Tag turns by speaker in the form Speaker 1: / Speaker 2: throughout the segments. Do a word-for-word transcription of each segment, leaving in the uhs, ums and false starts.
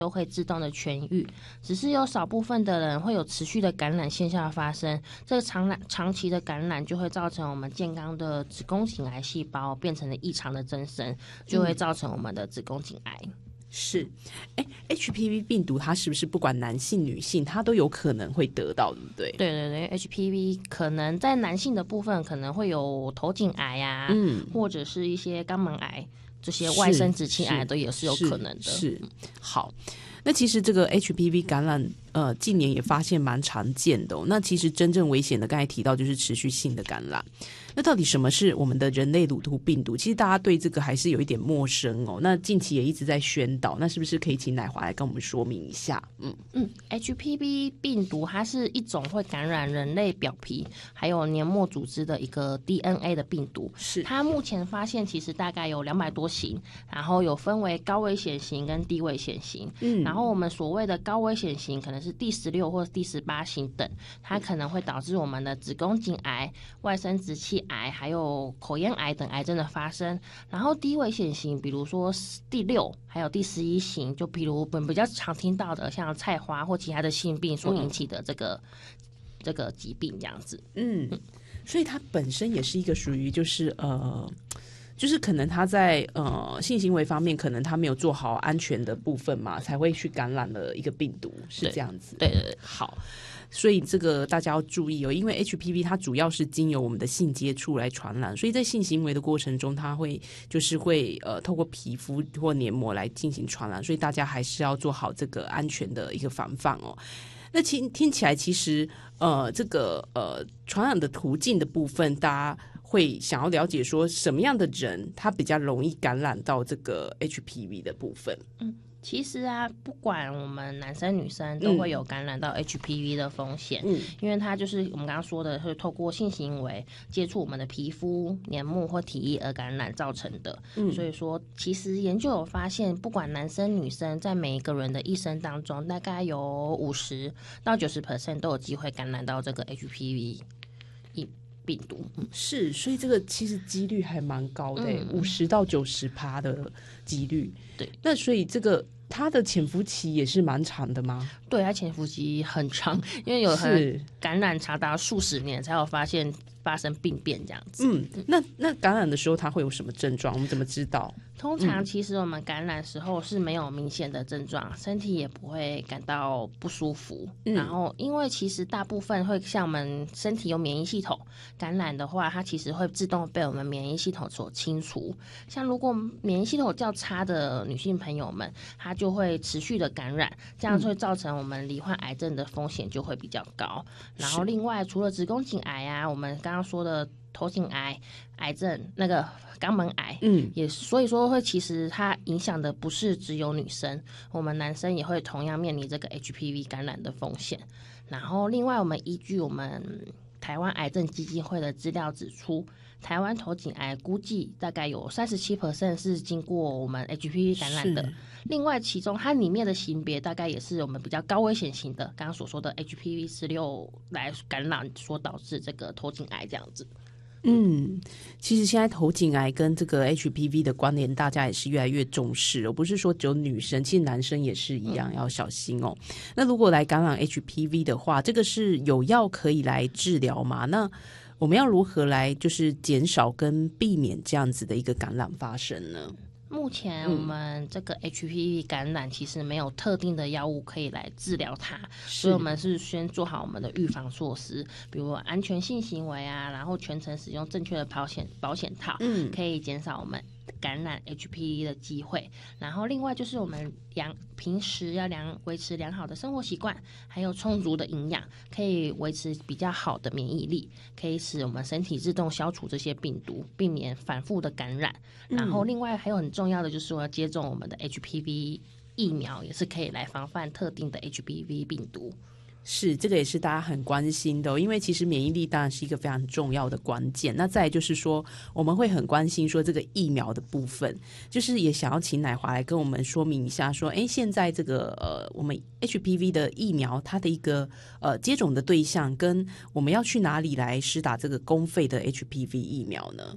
Speaker 1: 都会自动的痊愈，只是有少部分的人会有持续的感染现象发生。这个长长期的感染就会造成我们健康的子宫颈癌细胞变成了异常的增生，就会造成我们的子宫颈癌。嗯
Speaker 2: 是，哎 ，H P V 病毒它是不是不管男性女性，它都有可能会得到，对不对？
Speaker 1: 对对对 ，H P V 可能在男性的部分可能会有头颈癌啊，嗯，或者是一些肛门癌，这些外生殖器癌都也是有可能的。
Speaker 2: 是，是是好。那其实这个 H P V 感染，呃，近年也发现蛮常见的哦。那其实真正危险的，刚才提到就是持续性的感染。那到底什么是我们的人类乳突病毒？其实大家对这个还是有一点陌生哦。那近期也一直在宣导，那是不是可以请乃华来跟我们说明一下？嗯
Speaker 1: 嗯 ，H P V 病毒它是一种会感染人类表皮还有黏膜组织的一个 D N A 的病毒。
Speaker 2: 是
Speaker 1: 它目前发现其实大概有两百多型，然后有分为高危险型跟低危险型。嗯，然后我们所谓的高危险型可能是第十六或第十八型等，它可能会导致我们的子宫颈癌、外生殖器癌还有口咽癌等癌症的发生。然后低危险型比如说第六还有第十一型，就比如我们比较常听到的像菜花或其他的性病所引起的这个、嗯、这个疾病这样子。
Speaker 2: 嗯，所以它本身也是一个属于就是呃就是可能他在呃性行为方面可能他没有做好安全的部分嘛，才会去感染了一个病毒，是这样子。
Speaker 1: 对对对，
Speaker 2: 好，所以这个大家要注意哦，因为 H P V 它主要是经由我们的性接触来传染，所以在性行为的过程中，它会就是会呃透过皮肤或黏膜来进行传染，所以大家还是要做好这个安全的一个防范哦。那听听起来，其实呃这个呃传染的途径的部分，大家会想要了解说什么样的人他比较容易感染到这个 H P V 的部分。
Speaker 1: 嗯，其实啊，不管我们男生女生都会有感染到 H P V 的风险。嗯，因为它就是我们刚刚说的，是透过性行为接触我们的皮肤、黏膜或体液而感染造成的。嗯，所以说，其实研究有发现，不管男生女生，在每一个人的一生当中，大概有五十到九十 percent 都有机会感染到这个 H P V 病毒。
Speaker 2: 嗯，是，所以这个其实几率还蛮高的，五十到九十趴的几率。
Speaker 1: 对，
Speaker 2: 那所以这个它的潜伏期也是蛮长的吗？
Speaker 1: 对，它潜伏期很长，因为有人感染长达数十年才有发现发生病变这样子。
Speaker 2: 嗯，那那感染的时候它会有什么症状？我们怎么知道？
Speaker 1: 通常其实我们感染时候是没有明显的症状，身体也不会感到不舒服。嗯，然后因为其实大部分会像我们身体有免疫系统，感染的话它其实会自动被我们免疫系统所清除。像如果免疫系统较差的女性朋友们，她就会持续的感染，这样会造成我们罹患癌症的风险就会比较高。然后另外除了子宫颈癌啊，我们刚刚说的头颈癌、癌症、那个肛门癌，嗯，也所以说会其实它影响的不是只有女生，我们男生也会同样面临这个 H P V 感染的风险。然后另外我们依据我们台湾癌症基金会的资料指出，台湾头颈癌估计大概有 百分之三十七 是经过我们 H P V 感染的。另外其中它里面的型别大概也是我们比较高危险型的，刚刚所说的 H P V 十六 来感染所导致这个头颈癌这样子。
Speaker 2: 嗯，其实现在头颈癌跟这个 H P V 的关联，大家也是越来越重视哦，不是说只有女生，其实男生也是一样，嗯，要小心哦。那如果来感染 H P V 的话，这个是有药可以来治疗吗？那我们要如何来就是减少跟避免这样子的一个感染发生呢？
Speaker 1: 目前我们这个 H P V 感染其实没有特定的药物可以来治疗它，所以我们是先做好我们的预防措施，比如安全性行为啊，然后全程使用正确的保险保险套，嗯，可以减少我们感染 H P V 的机会。然后另外就是我们良平时要良维持良好的生活习惯，还有充足的营养，可以维持比较好的免疫力，可以使我们身体自动消除这些病毒，避免反复的感染。然后另外还有很重要的就是说要接种我们的 H P V 疫苗，也是可以来防范特定的 H P V 病毒。
Speaker 2: 是，这个也是大家很关心的哦，因为其实免疫力当然是一个非常重要的关键。那再来就是说，我们会很关心说这个疫苗的部分，就是也想要请乃华来跟我们说明一下说，哎，现在这个呃，我们 H P V 的疫苗它的一个呃接种的对象，跟我们要去哪里来施打这个公费的 H P V 疫苗呢？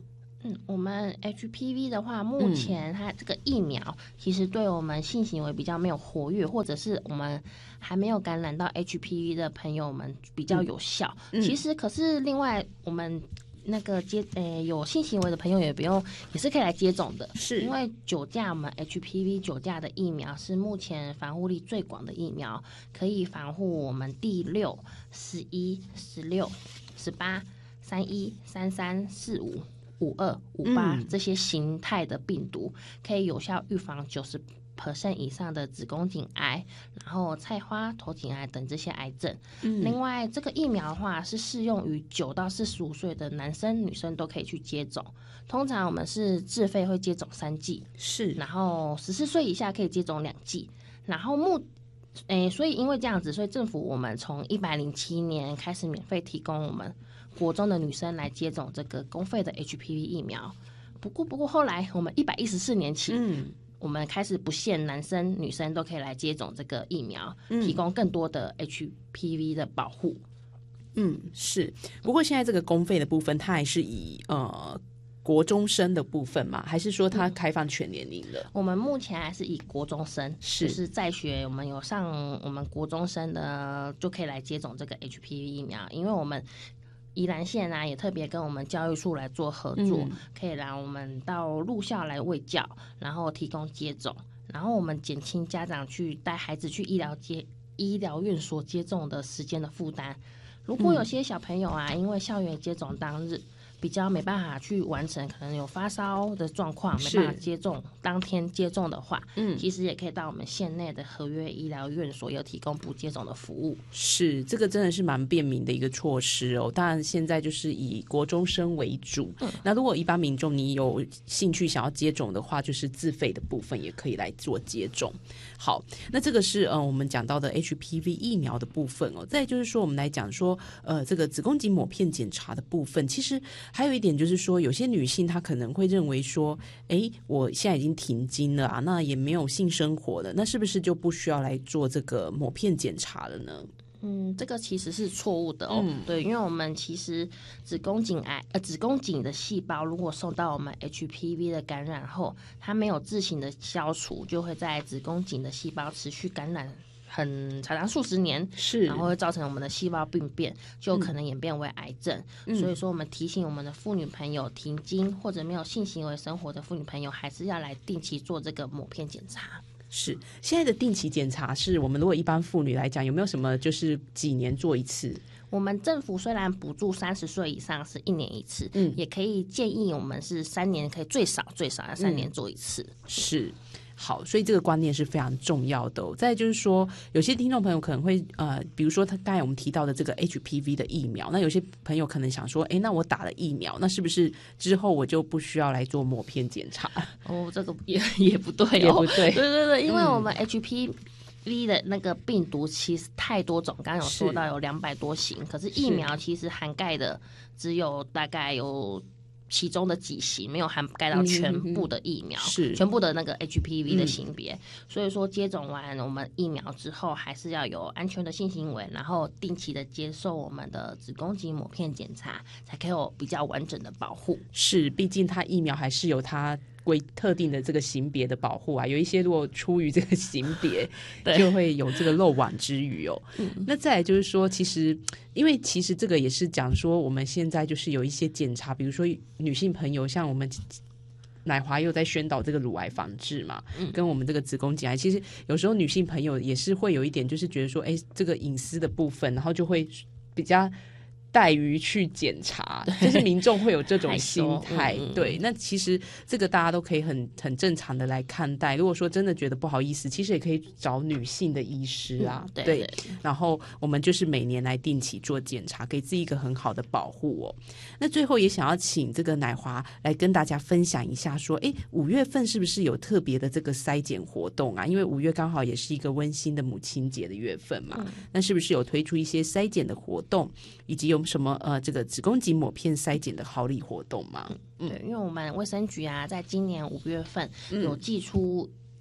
Speaker 1: 嗯，我们 H P V 的话，目前它这个疫苗其实对我们性行为比较没有活跃，或者是我们还没有感染到 H P V 的朋友们比较有效。嗯、其实可是另外我们那个接诶、呃、有性行为的朋友也不用，也是可以来接种的。
Speaker 2: 是
Speaker 1: 因为九价我们 H P V 九价的疫苗是目前防护力最广的疫苗，可以防护我们第六、十一、十六、十八、三一、三三、四五。五二、五八这些形态的病毒，可以有效预防九十 percent 以上的子宫颈癌，然后菜花、头颈癌等这些癌症。嗯、另外，这个疫苗的话是适用于九到四十五岁的男生、女生都可以去接种。通常我们是自费会接种三剂，
Speaker 2: 是，
Speaker 1: 然后十四岁以下可以接种两剂，然后目。诶，所以因为这样子，所以政府我们从一百零七年开始免费提供我们国中的女生来接种这个公费的 H P V 疫苗。不过，不过后来我们一百一十四年起，嗯，我们开始不限男生女生都可以来接种这个疫苗，嗯、提供更多的 H P V 的保护。
Speaker 2: 嗯，是。不过现在这个公费的部分，它还是以呃。国中生的部分吗？还是说它开放全年龄的？
Speaker 1: 嗯、我们目前还是以国中生，
Speaker 2: 是
Speaker 1: 就是在学，我们有上我们国中生的就可以来接种这个 H P V 疫苗，因为我们宜兰县啊也特别跟我们教育处来做合作，嗯、可以让我们到陆校来卫教，然后提供接种，然后我们减轻家长去带孩子去医疗接医疗院所接种的时间的负担。如果有些小朋友啊，嗯、因为校园接种当日比较没办法去完成，可能有发烧的状况，没办法接种，当天接种的话，嗯，其实也可以到我们县内的合约医疗院所有提供补接种的服务。
Speaker 2: 是，这个真的是蛮便民的一个措施哦。当然，现在就是以国中生为主。嗯，那如果一般民众你有兴趣想要接种的话，就是自费的部分也可以来做接种。好，那这个是呃我们讲到的 H P V 疫苗的部分哦。再就是说，我们来讲说呃这个子宫颈抹片检查的部分，其实还有一点就是说，有些女性她可能会认为说，哎，我现在已经停经了啊，那也没有性生活了，那是不是就不需要来做这个抹片检查了呢？
Speaker 1: 嗯，这个其实是错误的哦。嗯、对，因为我们其实子宫颈癌呃子宫颈的细胞，如果受到我们 H P V 的感染后，它没有自行的消除，就会在子宫颈的细胞持续感染。很长达数十年，
Speaker 2: 是，
Speaker 1: 然后会造成我们的细胞病变，就可能演变为癌症。嗯、所以说，我们提醒我们的妇女朋友停经或者没有性行为生活的妇女朋友，还是要来定期做这个抹片检查。
Speaker 2: 是，现在的定期检查是我们如果一般妇女来讲，有没有什么就是几年做一次？
Speaker 1: 我们政府虽然补助三十岁以上是一年一次，嗯，也可以建议我们是三年，可以最少最少要三年做一次。
Speaker 2: 嗯、是。好，所以这个观念是非常重要的、哦。再就是说，有些听众朋友可能会呃，比如说他刚才我们提到的这个 H P V 的疫苗，那有些朋友可能想说，哎，那我打了疫苗，那是不是之后我就不需要来做抹片检查？
Speaker 1: 哦，这个也也不对哦，
Speaker 2: 也不对，
Speaker 1: 对对对，因为我们 H P V 的那个病毒其实太多种，刚刚有说到有两百多型，可是疫苗其实涵盖的只有大概有。其中的几型没有涵盖到全部的疫苗，是、嗯、全部的那个 H P V 的型别、嗯，所以说接种完我们疫苗之后，还是要有安全的性行为，然后定期的接受我们的子宫颈抹片检查，才可以有比较完整的保护。
Speaker 2: 是，毕竟它疫苗还是有它为特定的这个型别的保护啊，有一些如果出于这个型别，就会有这个漏网之鱼哦。嗯、那再来就是说，其实因为其实这个也是讲说，我们现在就是有一些检查，比如说女性朋友，像我们乃华又在宣导这个乳癌防治嘛，嗯、跟我们这个子宫颈癌，其实有时候女性朋友也是会有一点，就是觉得说，哎，这个隐私的部分，然后就会比较。怠于去检查，就是民众会有这种心态、嗯、对，那其实这个大家都可以很很正常的来看待，如果说真的觉得不好意思，其实也可以找女性的医师啊、嗯、对, 对, 对，然后我们就是每年来定期做检查，给自己一个很好的保护哦。那最后也想要请这个乃华来跟大家分享一下说，哎，五月份是不是有特别的这个筛检活动啊？因为五月刚好也是一个温馨的母亲节的月份嘛、嗯、那是不是有推出一些筛检的活动，以及有什么呃这个子宫颈抹片筛检的好礼活动吗？
Speaker 1: 嗯，对，因为我们卫生局啊，在今年五月份有寄出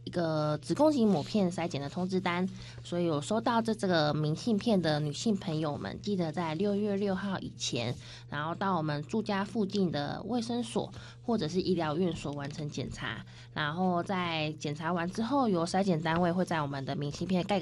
Speaker 1: 一个子宫颈抹片筛检的通知单，所以有收到这这个明信片的女性朋友们，记得在六月六号以前，然后到我们住家附近的卫生所或者是医疗院所完成检查，然后在检查完之后，由筛检单位会在我们的明信片盖